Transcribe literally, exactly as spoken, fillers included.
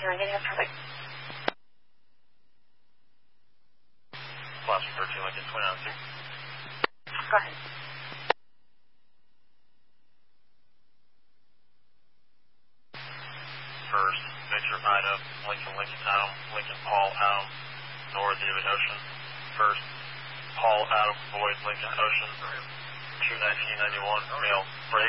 hearing any traffic. Class thirteen Lincoln, twenty-nine six. Go ahead. First, Victor Ida, Lincoln, Lincoln Adam, Lincoln Paul Adam, North David Ocean. First, Paul Adam Boyd, Lincoln Ocean. two nineteen ninety-one, male, Brady.